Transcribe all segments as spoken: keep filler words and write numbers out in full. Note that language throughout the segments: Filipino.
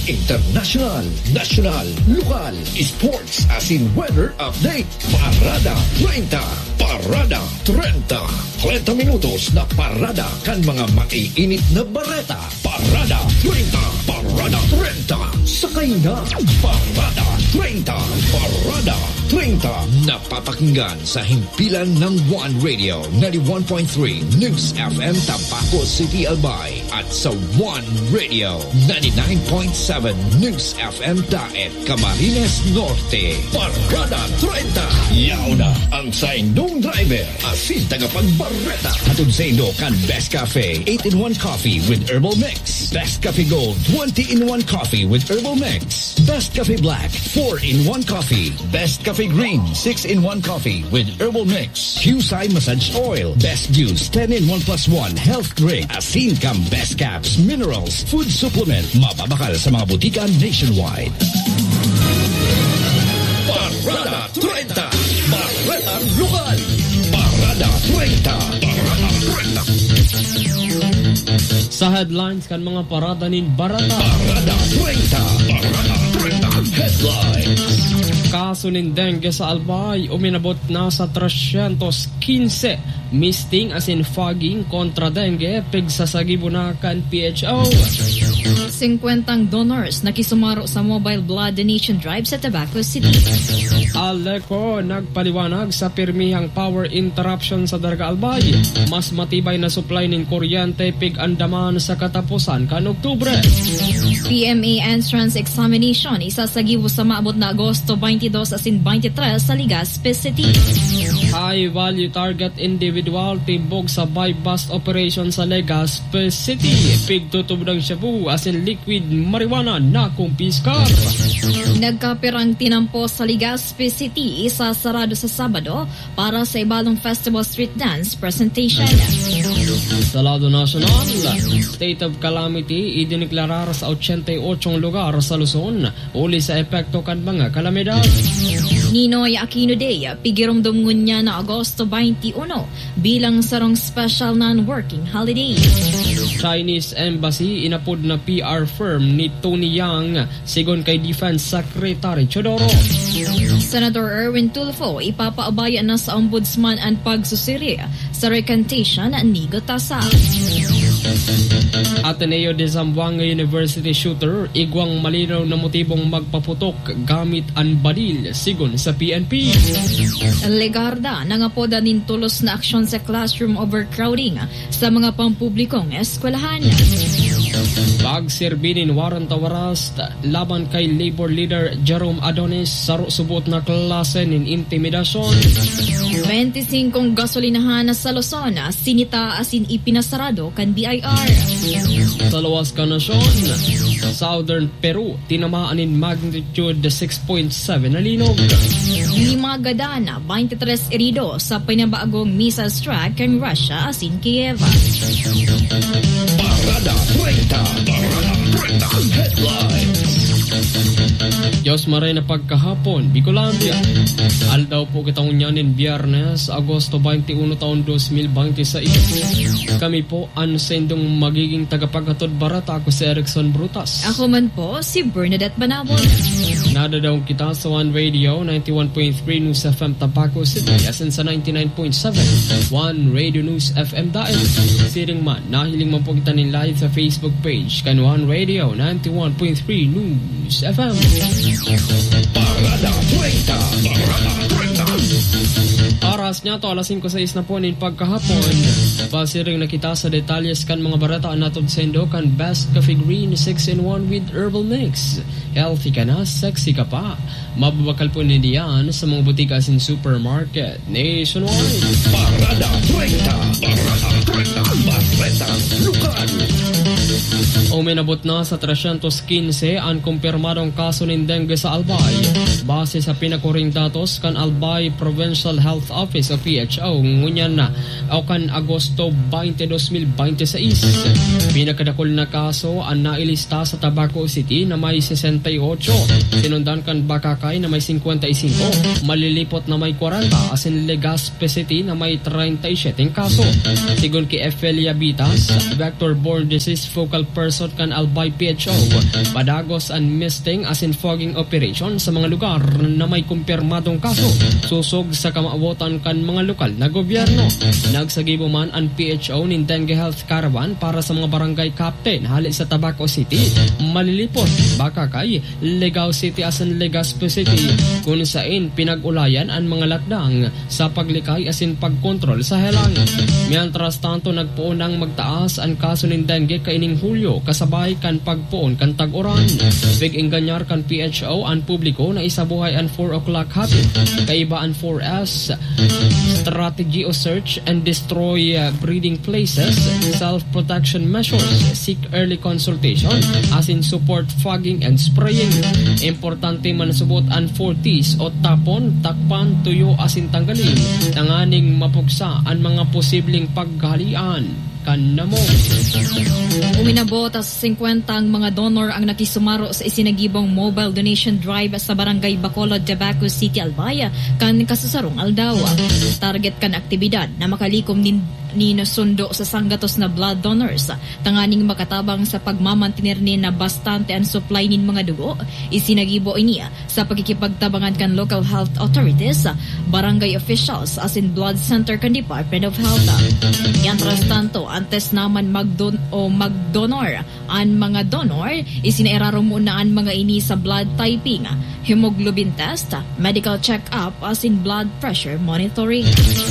international, national, lokal, sports as in weather update. Parada thirty. Parada thirty. thirty minutos na parada kan mga maiinit na bareta. Parada thirty. Parada thirty. Sakay na. Parada thirty. Parada thirty. Napapakinggan sa himpilan ng One Radio ninety-one point three News F M Tabaco City, Albay at sa One Radio ninety-nine point seven News F M Daet, Camarines Norte. Parada thirty. Yauna ang sa inyong driver asin tagapagbareta. Hatod sa inyo kan Best Cafe eight in one coffee with herbal mix. Best Cafe Gold twenty in one coffee with herbal mix. Best Cafe Black four in one coffee. Best Cafe Green six in one coffee with herbal mix. Husay Massage Oil. Best Juice ten in one plus one health drink. Asin kam Best Caps Minerals Food Supplement. Mababakal sa mga butika nationwide. Parada thirty. Parada lokal. Parada thirty. Parada thirty. Sa headlines kan mga parada nin barata. Parada thirty. Parada thirty. Headlines. Kaso nin dengue sa Albay uminabot na sa three fifteen. Misting as in fogging kontra dengue pigsasagibunakan P H O. fifty donors nakisumaro sa mobile blood donation drive sa Tabaco City. Aleco nagpaliwanag sa pirmihang power interruption sa Darga Albay. Mas matibay na supply ng kuryente pig-andaman sa katapusan kan Oktubre. P M A entrance examination isasagibo sa maabot na Agosto twenty-two as in twenty-three sa Legazpi City. High value target individual timbog sa buy-bust operation sa Legazpi City. Pigtutob ng shabu as in liquid marijuana na kumpiskar. Nagkapirang tinampo sa Legazpi City isasarado sa Sabado para sa Ibalong Festival Street Dance presentation. Sa lado national, state of calamity idiniklarar sa eighty-eight lugar sa Luzon uli sa epekto kan mga kalamidad. Ninoy Aquino Day pigirumdum ngunya na Agosto twenty-one bilang sarong special non-working holiday. Chinese Embassy inapod na P R firm ni Tony Yang sigon kay Defense Secretary Chodoro. Senator Erwin Tulfo ipapaabaya na sa Ombudsman ang pagsusiri sa recantation ni Gotasa. Ateneo de Zamboanga University shooter igwang malinaw na motibong magpaputok gamit ang badil sigon sa P N P. Legarda nangapoda nin tulos na aksyon sa classroom overcrowding sa mga pampublikong eskwelahan. Pagsirbinin warrant of arrest laban kay labor leader Jerome Adonis sa subot na klase nin intimidasyon. twenty-five gasolinahan sa Luzon sinita asin ipinasarado kan B I R. Sa luwas ka nasyon, Southern Peru tinamaan in magnitude six point seven na linog. Lima gadana, twenty-three erido sa pinabagong missile strike ng Russia asin Kiev. Parada thirty. Parada thirty. Headlines. Diyos maray na pagkahapon, Bicolandia. Aldaw po kitang unyanin Biyernes, Agosto twenty-one taon twenty twenty-six. Kami po ang sendong magiging tagapaghatod barata. Ako si Erickson Brutas. Ako man po si Bernadette Banabon. Nada daw kita sa One Radio ninety-one point three News F M Tabaco City, asin sa ninety-nine point seven One Radio News F M Daet. Siring man, nahiling man po kita nin live sa Facebook page kan One Radio ninety-one point three News F M. Parada thirty. Parada thirty. Aras niya to alas five six na po nin pagkahapon. Pasiring nakita sa detalyes kan mga barata natod sendo kan Best Cafe Green six in one with herbal mix. Healthy ka na, sexy ka pa. Mababakal po niyan sa mga butika sin supermarket nationwide. Parada thirty. Parada thirty. Bareta lokal. Uminabot na sa three fifteen ang kumpirmadong kaso ng dengue sa Albay. Base sa pinakuring datos kan Albay Provincial Health Office o P H O ngunyan na o kan Agosto twenty twenty-six. Pinakadakol na kaso ang nailista sa Tabaco City na may sixty-eight. Sinundan kan Bakakay na may fifty-five. Malilipot na may forty. Asin Legazpi City na may thirty-seven kaso. Sigon kay Efelia Bitas, vector-borne disease focal person nasod kan Albay P H O padagos and misting as in fogging operation sa mga lugar na may kumpirmadong kaso susog sa kamaabotan kan mga lokal na gobyerno. Nagsagibo man ang P H O nin Dengue Health Caravan para sa mga barangay captain hali sa Tabaco City, Malilipot, Bakakay, Legao City as in Legazpi City kung saan pinag-ulayan ang mga latdang sa paglikay as in pagkontrol sa helang. Mientras tanto nagpuon ng magtaas ang kaso ng dengue kaining Hulyo kasabay kan pagpuon kan tag-uran. Big-inganyar kan P H O ang publiko na isabuhay ang four o'clock habit. Kaiba ang four S strategy o search and destroy uh, breeding places, self-protection measures, seek early consultation as in support fogging and spraying. Importante man subot ang four T's o tapon, takpan, tuyo as in tanggalin tanganing mapugsa ang mga posibleng paghalian kanamo. Uminabot sa fifty ang mga donor ang nakisumaro sa isinagibong mobile donation drive sa Barangay Bacolod, Tabaco City, Albay kan kasusarong aldaw. Target kan aktibidad na makalikom nin ninusundo sa sanggatos na blood donors tanganing makatabang sa pagmamantinir ni na bastante ang supply nin mga dugo. Isinagibo iniya sa pagkikipagtabangan kan local health authorities, barangay officials as in blood center kan Department of Health. Yantras tanto antes naman magdon o magdonor ang mga donor isinairaro muna ang mga ini sa blood typing, hemoglobin test, medical check-up as in blood pressure monitoring.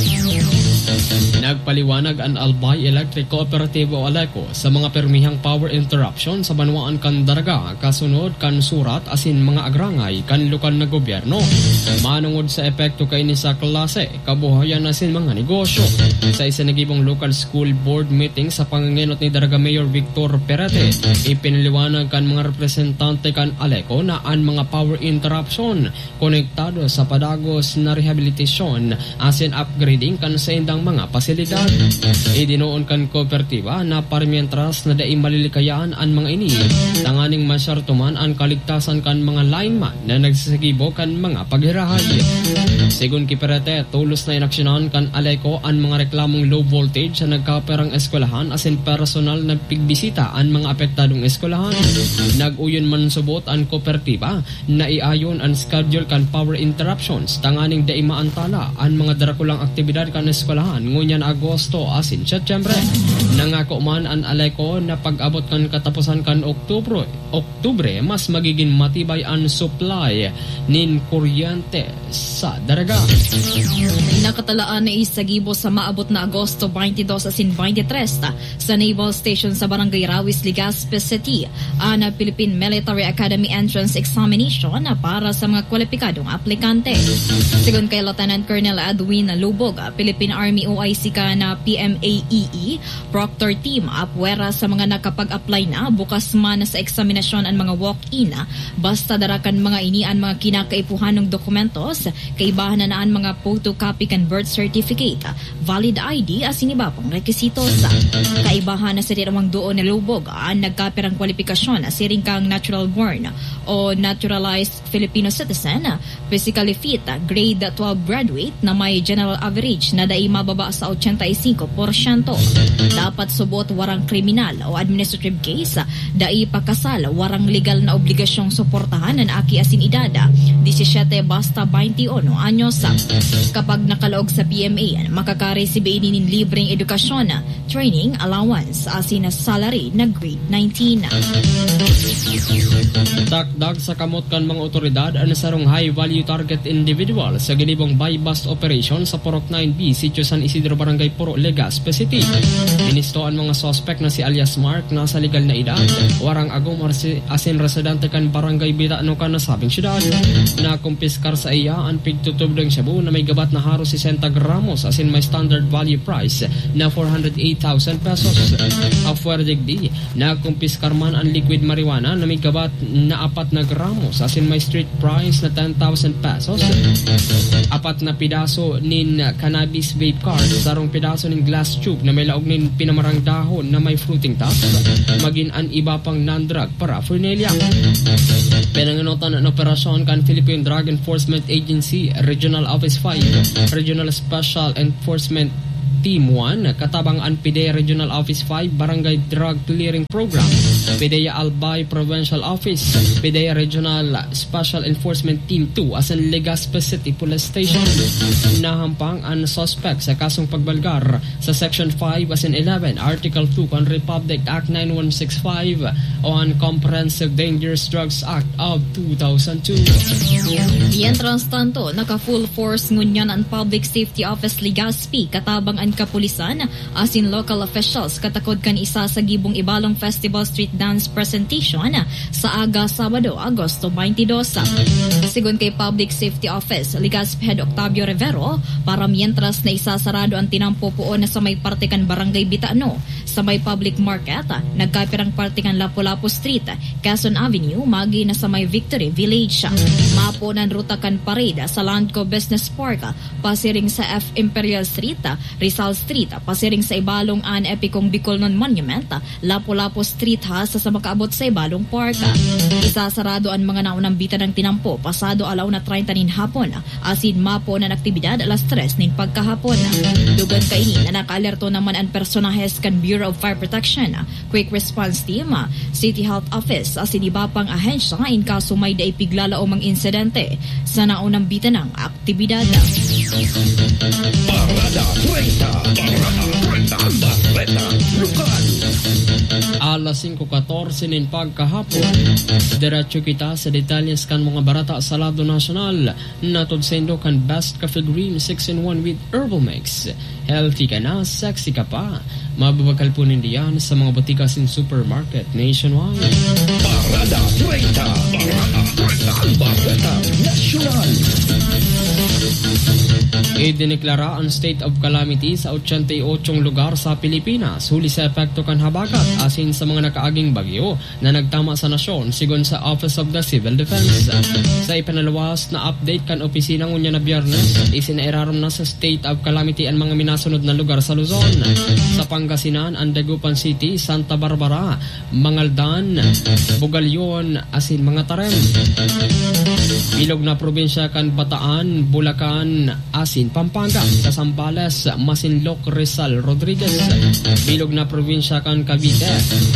Nagpaliwanag ang Albay Electric Cooperative o ALECO sa mga permihang power interruption sa banwaan kan Daraga kasunod kan surat asin mga agrangay kan lokal na gobyerno. Manungod sa epekto kay ni sa klase, kabuhayan asin mga negosyo. Sa isinagibong local school board meeting sa pangangenot ni Daraga Mayor Victor Perete, ipinaliwanag kan mga representante kan ALECO na ang mga power interruption konektado sa padagos na rehabilitasyon asin upgrading kan sa indang mga pasilidad. Idinoon kan kooperatiba na parmientras na dai malilikayaan ang mga ini tanganing masyartuman ang kaligtasan kan mga lineman na nagsasagibo kan mga paghirahay. Sigun Kiperete, tulos na inaksyonan kan ALECO ang mga reklamong low voltage sa nagkaperang eskwelahan asin personal na pigbisita ang mga apektadong eskwelahan. Nag-uyon man subot ang kooperatiba na iayon ang schedule kan power interruptions tanganing dai maantala ang mga darakulang aktibidad kan eskwelahan ngunyan Agosto asin Setyembre. Nangako man ang ALECO na pag-abot kan katapusan kan Oktubre, Oktubre mas magiging matibay ang supply nin kuryente sa Daraga. Nakatalaan na isagibo sa maabot na Agosto twenty-two asin twenty-three sa Naval Station sa Barangay Rawis, Legazpi City ang Philippine Military Academy Entrance Examination para sa mga kwalipikadong aplikante. Sigon kay Lieutenant Colonel Edwin Lubog, Philippine Army O I C ka na P M A E E Proctor Team apwera sa mga nakapag-apply na bukas man sa eksaminasyon ang mga walk-in basta darakan mga ini ang mga kinakaipuhanong dokumentos kaibahan na naan mga photocopy kan birth certificate, valid I D asin iba pang rekisitos. Kaibahan na sa tirawang doon na Lubog ang nagkapirang kwalifikasyon siring kang natural born o naturalized Filipino citizen, physically fit, grade twelve graduate na may general average na dai mababa sa eighty-five percent. Dapat subot warang kriminal o administrative case, dai pakasal, warang legal na obligasyong suportahan ang aki asin idada seventeen basta twenty-one anyos. Kapag nakalaog sa P M A, makakaresibin nin libreng edukasyon, training, allowance asin salary na grade nineteen. Takdag sa kamot kan mga otoridad ang sarong high value target individual sa ginibong buy-bust operation sa Purok nine B, Sitio San Isidro, Barangay Puro, Legazpi City. Ministo ang mga suspect na si alias Mark na sa legal na edad, warang agom asin residente kan Barangay Bitano kan nasabing syudad. Na kumpiskar sa iya ang pigtutubdang shabu na may gabat na haro sixty gramos asin may standard value price na four hundred eight thousand pesos. Afuerdigdi, na kumpiskar man ang liquid marijuana na may gabat na apat na gramos asin may street price na ten thousand pesos. Apat na pidaso nin cannabis vape card, sarong pidaso nin glass tube na may laog nin pinamarang dahon na may fruiting top, magin an iba pang non-drug paraphernalia. Pinanginotan ang operasyon kan Philippine Drug Enforcement Agency Regional Office five, Regional Special Enforcement Team one, katabang ang PIDEA Regional Office five Barangay Drug Clearing Program, PIDEA Albay Provincial Office, PIDEA Regional Special Enforcement Team two as in Legazpi City Police Station. Nahampang ang suspect sa kasong pagbalgar sa Section five as in eleven, Article two on Republic Act nine one six five on Comprehensive Dangerous Drugs Act of two thousand two. Mientras tanto, naka-full force ngunyan ang Public Safety Office Legazpi katabang ang kapulisan as in local officials katakod kan isa sa gibong Ibalong Festival Street Dance Presentation sa aga Sabado, Agosto twenty-two. Sigun kay Public Safety Office Legazpi Head Octavio Rivero, para mientras na isasarado ang tinampo poon na sa may parte kan Barangay Bitano sa may public market, nagkapirang parte kan Lapu-Lapu Street, Quezon Avenue, magi na sa may Victory Village. Mapo ng ruta kan parade sa Landco Business Park, pasiring sa F Imperial Street, Rizal Street, pasiring sa Ibalong an Epicong Bicolnon Monument, Lapu-Lapu Street ha sa sa makaabot sa Ibalong Park. Isasarado ang mga naunang bita ng tinampo pasado alaw na thirty nin hapon, asin mapo ng aktibidad alas tres nin pagkahapon. Dugan kaini na naka-alerto naman ang personahes kan Bureau of Fire Protection, Quick Response Team, City Health Office, asin iba pang ahensya in kaso may daipigla o mang insidente sa naunang bita ng aktibidad. Parada treinta, Parada treinta, Barreta, Lokal. Alas five fourteen nin pagkahapon, diretso kita sa detalles kan mga barata sa lado nasyonal. Natod sendo kan Best Cafe Green six in one with Herbal Mix. Healthy ka na, sexy ka pa. Mababakal po nindiyan sa mga botikas in supermarket nationwide. Parada treinta, Parada treinta, Barreta, Nasyonal. Idineklara ang state of calamity sa eighty-eight lugar sa Pilipinas huli sa epekto kan habagat asin sa mga nakaaging bagyo na nagtama sa nasyon sigon sa Office of the Civil Defense. Sa ipanalawas na update kan opisina ngunya na Biyernes, isinairarom na sa state of calamity ang mga minasunod na lugar sa Luzon. Sa Pangasinan, ang Dagupan City, Santa Barbara, Mangaldan, Bugalyon, asin mga Tarem. Bilog na probinsya kan Bataan, Bulacan, asin Pampanga, Casambales, Masinloc, Rizal, Rodriguez. Bilog na probinsya kan Cavite.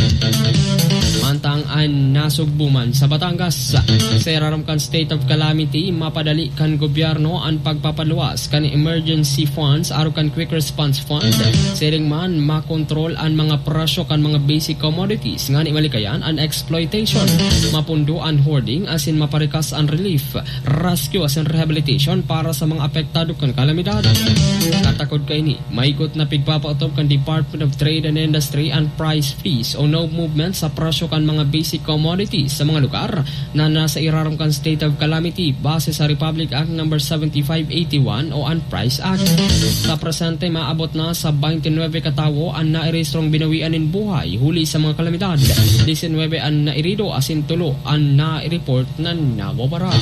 Mantang an nasugbuman sa Batangas. Sa iraram kan state of calamity, mapadali kan gobyerno ang pagpapaluwas kan emergency funds aro kan quick response fund. Siring man makontrol ang mga presyo kan mga basic commodities nga ni malikayan ang exploitation. Mapundo ang hoarding asin maparikas ang relief, rescue asin rehabilitation para sa mga apektado kan kalamidad. Katakod kay ni, maigot na pigpapautob kan Department of Trade and Industry and price freeze o no movement sa presyo kan mga basic commodities sa mga lugar na nasa iraram kan state of calamity base sa Republic Act number seventy-five eighty-one o ang Price Act. Sa presente maabot na sa twenty-nine katawo ang nairehistrong binawian in buhay huli sa mga kalamidad. nineteen ang nairido asin tulo ang naireport na nawawara.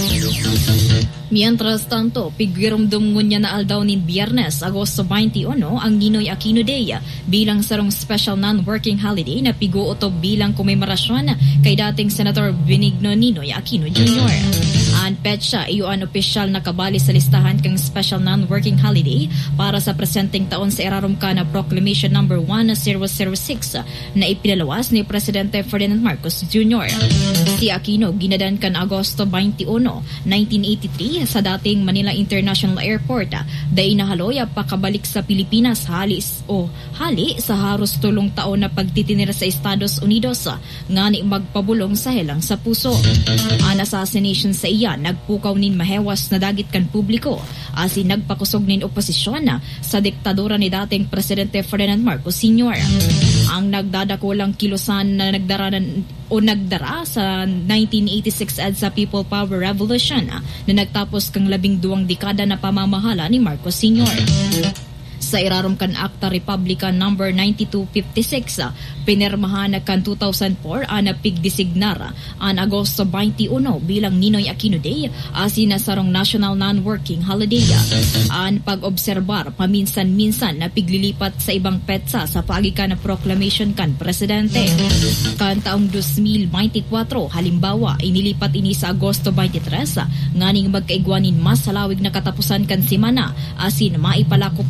Mientras tanto, pigwirumdum ngunya na aldaw ni Biyernes, Agosto twenty-one, ang Ninoy Aquino Day bilang sarong special non-working holiday na piguutob bilang komemarasyon kay dating Senator Benigno Ninoy Aquino Junior Ang petsa iyo ang opisyal na kabali sa listahan kang special non-working holiday para sa presenteng taon sa irarom ka na Proclamation number one thousand six na ipinalawas ni Presidente Ferdinand Marcos Junior Si Aquino ginadan kan Agosto twenty-one, nineteen eighty-three sa dating Manila International Airport dahil nahaloy pakabalik sa Pilipinas halis o hali sa haros tulong taon na pagtitinira sa Estados Unidos nga ni magpabulong sa helang sa puso. Ang assassination sa iya nagpukaw nin mahewas na dagit kan publiko asin nagpakusog nin oposisyon sa diktadura ni dating Presidente Ferdinand Marcos Senior Ang nagdadakulang kilusan na nagdara o nagdara sa nineteen eighty-six EDSA People Power Revolution na nagtapos kang labing duwang dekada na pamamahala ni Marcos Senior Sa irarom kan Acta Republica number ninety-two fifty-six, pinirmahan kan two thousand four ang pigdesignar ang Agosto twenty-one bilang Ninoy Aquino Day asin na sarong national non-working holiday. Ang pag-obserbar paminsan-minsan na piglilipat sa ibang petsa sa pagikan na proclamation kan presidente. Kan taong twenty twenty-four, halimbawa, inilipat ini sa Agosto twenty-three nganing magkaigwanin mas salawig na katapusan kan simana asin maipalakop ang turismo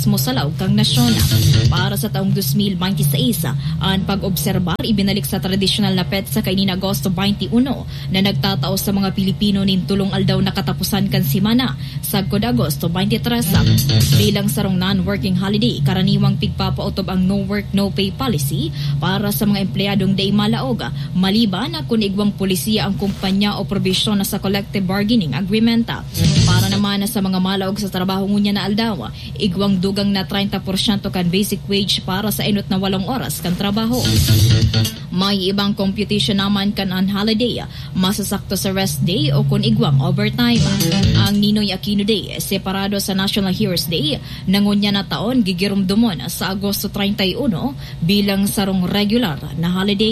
turismo sa laog kang nasyon. Para sa taong two thousand twenty-six, ang pag-obserbar ibinalik sa tradisyonal na petsa kay ni Agosto twenty-one na nagtatao sa mga Pilipino nin tulong aldaw na katapusan kan simana sa Agosto twenty-three. Bilang sarong non-working holiday, karaniwang pigpapautob ang no work no pay policy para sa mga empleyadong day malaog, maliban na kung igwang polisiya ang kumpanya o probisyon na sa collective bargaining agreement. Para naman na sa mga malaog sa trabaho ngunya na aldaw, igwang dugang na thirty percent kan basic wage para sa inot na walong oras kan trabaho. May ibang computation naman kan on holiday, masasakto sa rest day o kung igwang overtime. Ang Ninoy Aquino Day, separado sa National Heroes Day, nangunya na taon gigirumdumon sa Agosto thirty-one bilang sarong regular na holiday.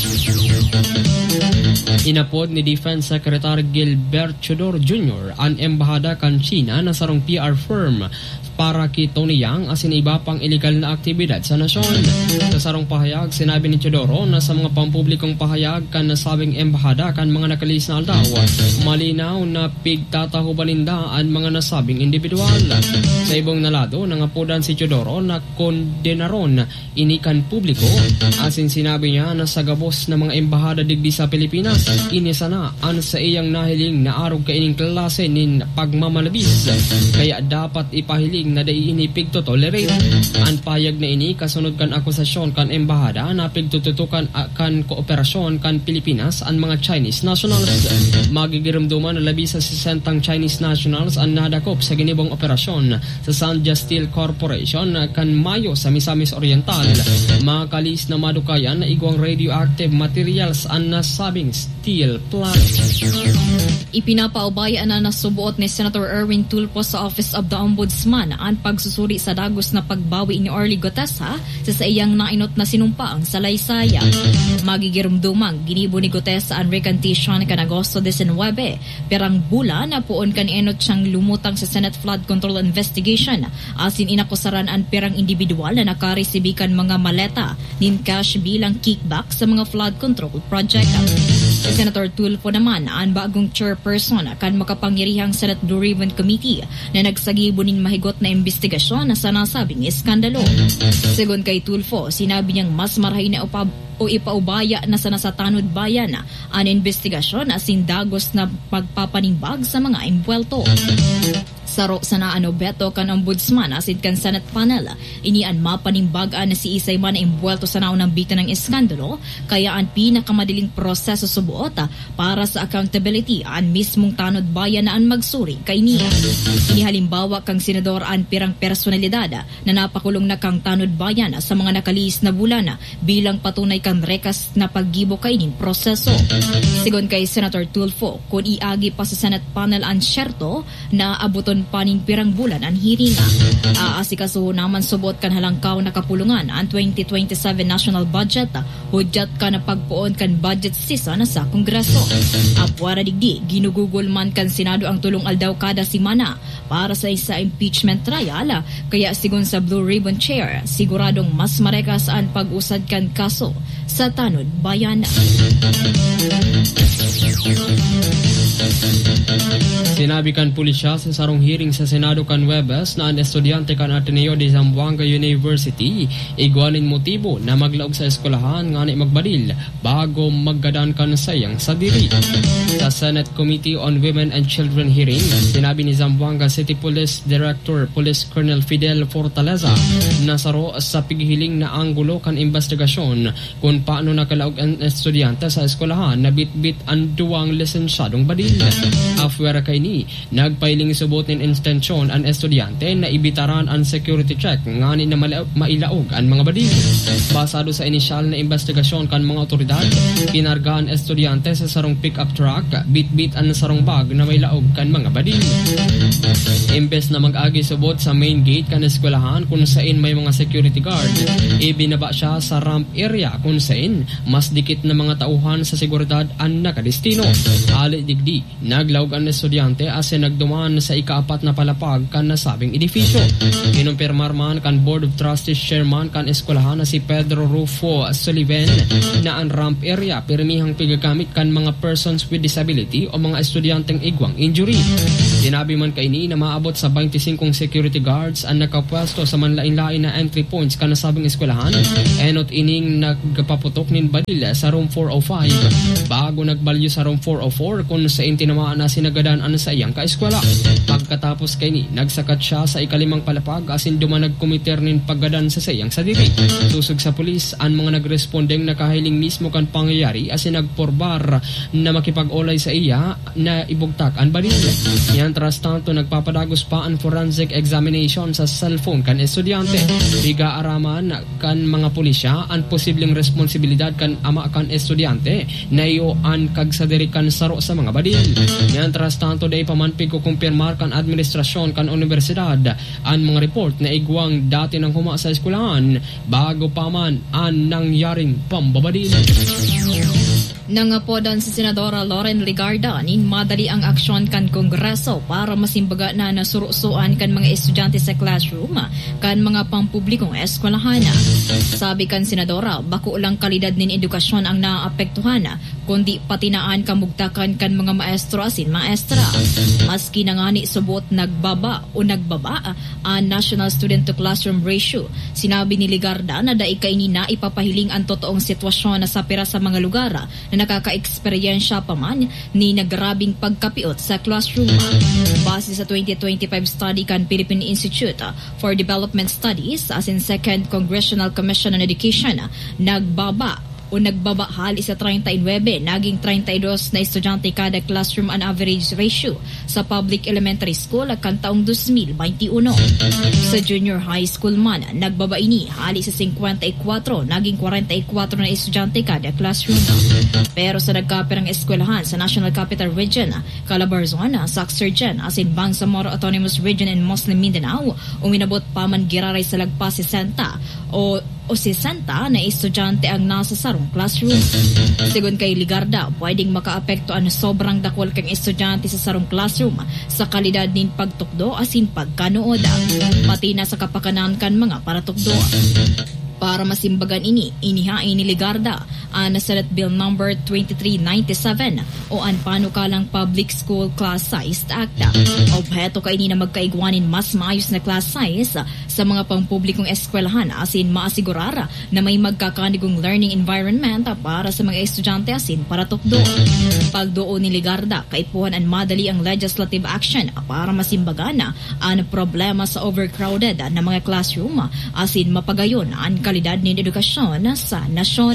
Inapod ni Defense Secretary Gilbert Chodor Junior ang embahada kan China na sarong P R firm para kay Tony Yang asin iba pang illegal na aktibidad sa nasyon. Sa sarong pahayag, sinabi ni Chodoro na sa mga pampublikong pahayag kan nasabing embahada kan mga nakalis na aldaw, malinaw na pigtatahuban ninda ang mga nasabing individual. Sa ibong nalado, nangapudan si Chodoro na kondenaron inikan publiko asin sinabi niya na sa gabos na mga embahada digdi sa Pilipinas, inisa na ang sa iyang nahiling na arog kaining klase nin pagmamalabis, kaya dapat ipahiling na daiinipig to tolerate. Ang payag na ini kasunod kan akusasyon kan embahada na pigtututukan kan kooperasyon kan Pilipinas ang mga Chinese nationals. Magigiramduman na labi sa sisentang Chinese nationals ang nadakop sa ginibong operasyon sa Sandja Steel Corporation kan Mayo sa Misamis Oriental. Makalis na madukayan na igwang radioactive materials ang nasabing steel plant. Ipinapaubaya na nasubuot ni Senator Erwin Tulfo sa Office of the Ombudsman ang pagsusuri sa dagos na pagbawi ni Orly Gotesa sa sa iyang nainot na sinumpaang salaysaya. Magigirumdumang ginibo ni Gotesa ang recantation kan Agosto nineteen, perang bulan na puon kan enot siyang lumutang sa Senate Flood Control Investigation asin inakusaran ang perang individual na nakaresibikan mga maleta nin cash bilang kickback sa mga flood control project. Si Senator Tulfo naman ang bagong chairperson kan makapangyarihang Senate Blue Ribbon Committee na nagsagibo nin mahigot na investigasyon na sa nasabing iskandalo. Segon kay Tulfo, sinabi niyang mas marahay na upab o ipaubaya na sa nasatanod bayan ang investigasyon asin dagos na pagpapanimbag sa mga imbuelto. Saro sa naano beto kan ombudsman asin kan Senate panel, inian mapanimbagaan na si Isay man na imbuelto sa naunang bita ng iskandalo, kaya ang pinakamadaling proseso subuot para sa accountability ang mismong tanod bayan na ang magsuri kay niya. Inihalimbawa kang senador ang pirang personalidad na napakulong na kang tanod bayan sa mga nakaliis na bulan bilang patunay kang rekas na paggibo kay nin proseso. Sigon kay Senator Tulfo, kung iagi pa sa Senate panel ang syerto na abuton paning pirang bulan ang hiringa. Aasikaso naman subot kan halangkaw na kapulungan ang twenty twenty-seven national budget, hudyat ka na pagpuon kan budget season sa Kongreso. Apwara digdi, ginugugol man kan Senado ang tulong aldaw kada simana para sa isa impeachment trial, kaya sigon sa Blue Ribbon Chair, siguradong mas marekas ang pag-usad kan kaso sa tanod bayan. Sinabi kan pulisya sa sarong hearing sa Senado kan Webes na ang estudyante kan Ateneo de Zamboanga University igwanin motibo na maglaog sa eskwelahan nga ni magbadil bago maggadan kan sayang sa diri. Sa Senate Committee on Women and Children hearing, sinabi ni Zamboanga City Police Director Police Colonel Fidel Fortaleza na saro sa pighiling na anggulo kan investigasyon kung paano nakalaog ang estudyante sa eskwelahan na bitbit ang duwang lisensyadong badil. Afwera kay ni, nagpailing subot nin intensyon ang estudyante na ibitaran ang security check ngani na mailaog ang mga badil. Basado sa inisyal na investigasyon kan mga otoridad, kinarga ang estudyante sa sarong pick-up truck, bit-bit ang sarong bag na may laog kan mga badil. Imbes na mag-agi subot sa main gate kan eskwelahan kung saan may mga security guard, ibinaba siya sa ramp area kung saan mas dikit na mga tauhan sa seguridad ang nakadestino. Ali digdi, naglaog ang estudyante asin nagduman sa ika-apat apat na palapag kan nasabing edifisyo. Kinumpirmar man kan Board of Trustees Chairman kan eskwelahan na si Pedro Rufo Sullivan na ang ramp area pirmihang pigagamit kan mga persons with disability o mga estudyanteng igwang injury. Sinabi man kaini na maabot sa twenty-five security guards ang nakapwesto sa manlain-lain na entry points kan nasabing eskwelahan. Enot ining nagpaputok nin balil sa room four oh five bago nagbalyo sa room four oh four kung sa intinamaan na sinagadaan sa iyang kaeskwela. Pagkatapos kay ni, nagsakat siya sa ikalimang palapag asin duman nagkomiter nin paggadan sa sayang sa diri. Susog sa pulis, ang mga nagrespondeng nakahiling mismo kan pangyayari asin nagporbar na makipag-olay sa iya na ibugtak ang balil. Yan tras tanto nagpapadagos pa ang forensic examination sa cellphone kan estudyante. Biga araman kan mga pulisya ang posibleng responsibilidad kan ama kan estudyante na iyo ang kagsadiri kan saro sa mga badil. Yan tras tanto day pamanpig ko kumpirmar kan administrasyon kan universidad ang mga report na igwang dati ng huma sa eskwelahan bago pa man ang nangyaring pambabadil. Nangapodan si Senadora Loren Legarda nin madali ang aksyon kan Kongreso para masimbaga na nasurusuan kan mga estudyante sa classroom kan mga pampublikong eskwelahan. Sabi kan Senadora, bako lang kalidad nin edukasyon ang naapektuhan kundi patinaan kamugtakan kan mga maestro asin maestra. Maski nangani subot nagbaba o nagbaba ang National Student to Classroom Ratio. Sinabi ni Legarda na daig kaini na ipapahiling ang totoong sitwasyon na sa pira sa mga lugar na nakaka-eksperyensya pa man ni nagrabing pagkapiot sa classroom. Base sa twenty twenty-five study kan Philippine Institute for Development Studies as in Second Congressional Commission on Education, nagbaba o nagbaba hali sa thirty-nine, naging thirty-two na estudyante kada classroom an average ratio sa public elementary school kan taong twenty twenty-one. Sa junior high school man, nagbaba ini hali sa fifty-four, naging forty-four na estudyante kada classroom. Pero sa nagkapirang eskwelahan sa National Capital Region, Calabarzon, Sac-Surgen, asin Bangsamoro Autonomous Region and Muslim Mindanao, uminabot pa man giraray sa lagpas sixty o o sixty na estudyante ang nasa sarong classroom. Sigon kay Legarda, pwedeng makaapekto ang sobrang dakwal kang estudyante sa sarong classroom sa kalidad nin pagtukdo asin pagkanood, pati na sa kapakanan kan mga paratukdo. Para masimbagan ini, inihain ni Legarda ang Senate Bill number twenty-three ninety-seven o ang panukalang Public School Class Size Act. Obheto kay ini na magkaigwanin mas maayos na class size sa mga pampublikong eskwelahan asin maasigurar na may magkakanigong learning environment para sa mga estudyante asin para tukdo. Pagdoon ni Legarda, kaipuhan ang madali ang legislative action para masimbagan ang problema sa overcrowded na mga classroom asin mapagayon ang kalidad ng edukasyon sa nasyon.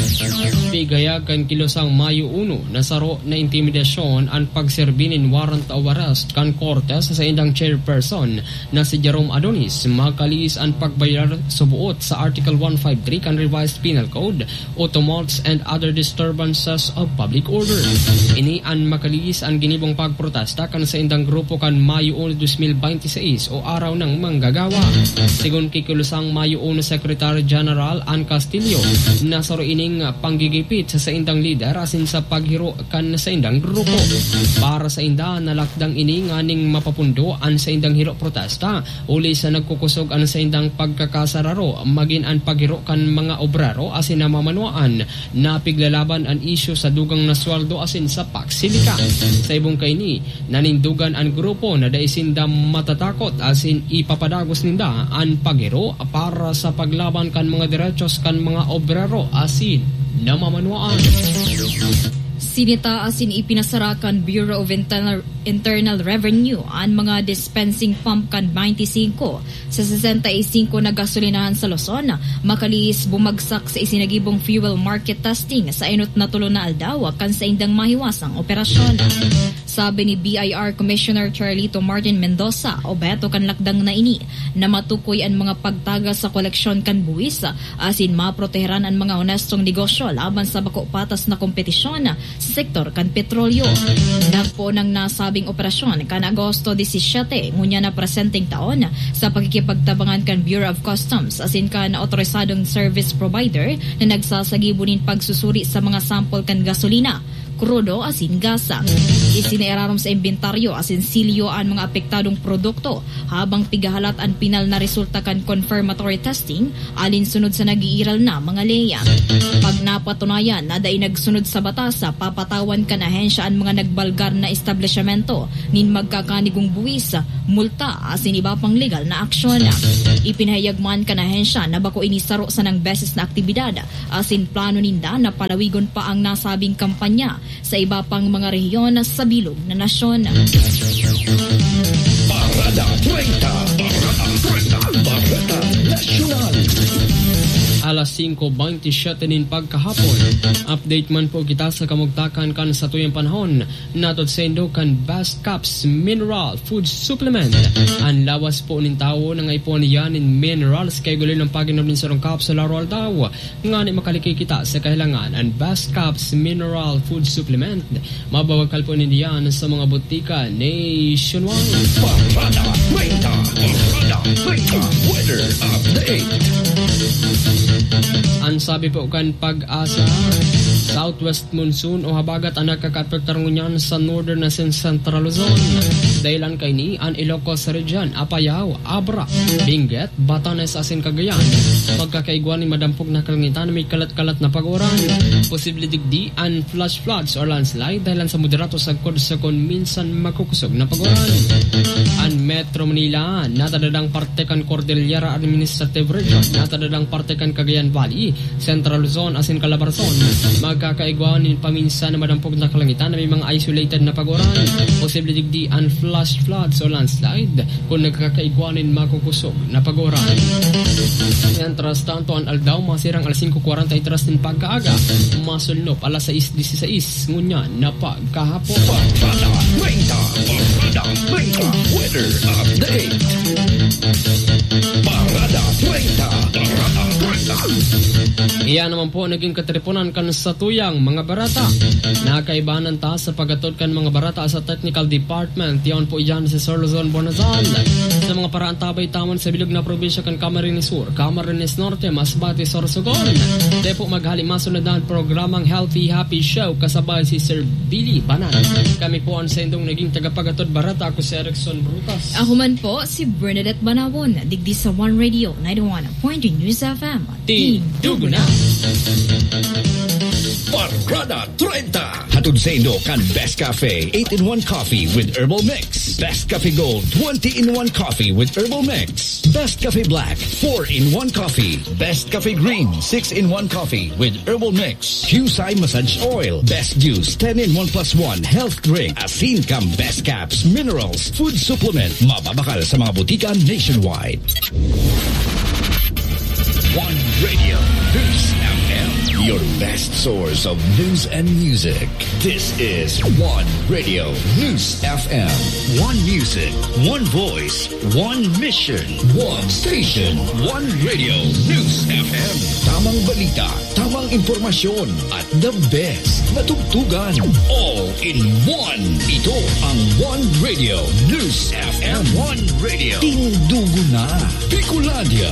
Bigayag kan kilosang Mayo one, nasaro na intimidasyon ang pagserbinin warrant of arrest kan Cortes sa indang chairperson na si Jerome Adonis. Makalis ang pagbayar subuot sa Article one fifty-three kan Revised Penal Code o tumults and other disturbances of public order. Ini ang makalis ang ginibong pagprotesta kan sa indang grupo kan Mayo one twenty twenty-six o araw ng manggagawa. Sigon kikilusang Mayo one Secretary General Ann Castillo, nasaro ining panggigipit sa indang leader asin sa paghiro kan sa indang grupo. Para sa inda nalakdang ini nganing mapapundo an sa indang hiro protesta uli sa nagkukusog an sa indang pagkakasararo magin an paghiro kan mga obrero asin na mamanuan na piglalaban an isyu sa dugang na sweldo asin sa paksilika. Sa ibong kaini nanindugan an grupo na daisinda matatakot asin ipapadagos ninda an paghiro para sa paglaban kan mga derechos kan mga obrero asin na mamanuan. Sinita asin ipinasarakan Bureau of Internal, Internal Revenue ang mga dispensing pump kan twenty-five sa sixty-five na gasolinahan sa Luzon, makalis bumagsak sa isinagibong fuel market testing sa inot na tulo na aldaw kan sa indang mahiwasang operasyon. Sabi ni B I R Commissioner Charlito Martin Mendoza, obeto kan lakdang na ini na matukoy ang mga pagtagas sa koleksyon kan buwis asin maproteheran ang mga honestong negosyo laban sa bako patas na kompetisyon sa sektor kan petrolyo. Nagpo ng nasabing operasyon kan Agosto seventeen ngunya na presenteng taon sa pagkikipagtabangan kan Bureau of Customs asin kan otorisadong service provider na nagsasagibunin pagsusuri sa mga sample kan gasolina, krudo asin gasa. Isinairarom sa inventaryo asensilyo ang mga apektadong produkto habang pigahalat ang pinal na resulta kan confirmatory testing alinsunod sa nag-iiral na mga leya. Pag napatunayan na dai nagsunod sa batas, papatawan kan ahensya ang mga nagbalgar na establishmento nin magkakanigong buwis, multa asin iba pang legal na aksyon. Ipinahayagman kan ahensya na bako inisaro sa nang beses na aktibidad asin plano ninda na palawigon pa ang nasabing kampanya sa iba pang mga rehiyon sa bilog na nasyon. Parada treinta, Parada treinta, Parada Nasyonal. Alas singko twenty-seven nin pagkahapon. Update man po kita sa kamugtakan kan sa tuyang panahon. Natod sendo kan Best Caps Mineral Food Supplement. Ang lawas po nin tao ng ipon yan in minerals kay gulo ng paginom nin sarong kapsula roll daw. Nga ni makalikay kita sa kahilangan ang Best Caps Mineral Food Supplement. Mabawagkal po nindiyan sa mga butika nationwide. Parada treinta, Parada treinta, Weather Update. Ang sabi po kan Pag-asa, southwest monsoon o habagat ang nakakapektar ngunyan sa northern na central Luzon. Dahilan kay ni ang Ilocos region, Apayao, Abra, Benguet, Batanes asin Cagayan. Magkakaigwan ni madampog na kalangitan may kalat-kalat na paguran. Posible digdi ang flash floods or landslide dahilan sa moderato sagkod sa kon minsan makukusog na paguran. Ang Metro Manila, natadadang parte kan Cordillera Administrative Region, natadadang parte kan Cagayan Valley, Central Luzon asin Calabarzon. Magkakaigwan ni paminsan na madampog na kalangitan na may mga isolated na paguran. Posible digdi ang flash floods o landslide kung nagkakaigwanin makukusog na paguran. Mientras tanto, ang Aldao masirang alas five forty-three din pagkaaga, masulnop alas six sixteen ngunyan na pagkahapon. Parada treinta, Parada treinta, Weather Update. Parada treinta, Parada treinta. Iyan naman po naging katripunan kan sa tuyang mga barata. Nakaibanan ta sa pagatod kan mga barata sa technical department. Iyan po iyan sa Sir Luzon, Bonazal. Sa mga paraan tabay tamon sa bilog na probinsya kan Camarines Sur, Camarines Norte, Masbate, Sorsogon. Dahil po maghali masunadan programang Healthy Happy Show kasabay si Sir Billy Banan. Kami po ang sendong naging tagapagatod barata. Ako si Erickson Brutas. Ako man po si Bernadette Banawon, digdi sa One Radio ninety-one point three News F M. Tidugo na! Parada treinta. Hatod sa Indo kan Best Cafe eight in one coffee with herbal mix. Best Cafe Gold twenty in one coffee with herbal mix. Best Cafe Black four in one coffee. Best Cafe Green six in one coffee with herbal mix. Husay Massage Oil. Best Juice ten in one plus one health drink. Asin Cam Best Caps Minerals Food Supplement. Mababakal sa mga butika nationwide. One Radio News F M, your best source of news and music. This is One Radio News F M. One music, one voice, one mission, one station, one Radio News F M. Tamang balita, tamang impormasyon, at the best na tugtugan. All in one. Ito ang One Radio News F M. One Radio. Tindugo na. Picolandia.